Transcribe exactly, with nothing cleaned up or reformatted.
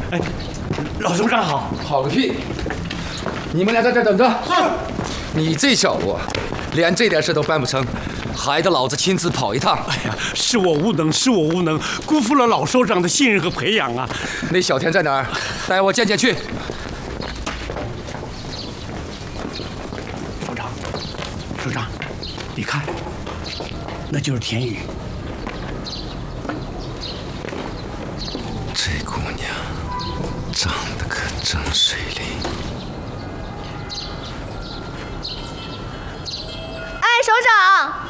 哎，老首长好。 好个屁！你们俩在这等着。 是。 你这小子，连这点事都办不成，还得老子亲自跑一趟。 哎呀，是我无能，是我无能，辜负了老首长的信任和培养啊！ 那小田在哪儿？带我见见去。 首长，首长，你看，那就是田雨。 这姑娘长得可真水灵。 哎，首长。